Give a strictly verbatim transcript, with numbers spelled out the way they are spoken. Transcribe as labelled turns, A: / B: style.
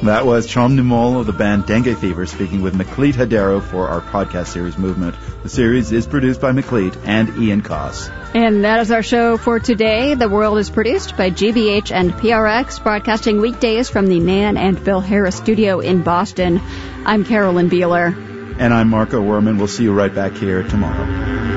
A: That was Chom Numol of the band Dengue Fever speaking with Macleat Hadero for our podcast series Movement. The series is produced by Macleat and Ian Koss.
B: And that is our show for today. The World is produced by G B H and P R X, broadcasting weekdays from the Nan and Bill Harris studio in Boston. I'm Carolyn Beeler.
A: And I'm Marco Werman. We'll see you right back here tomorrow.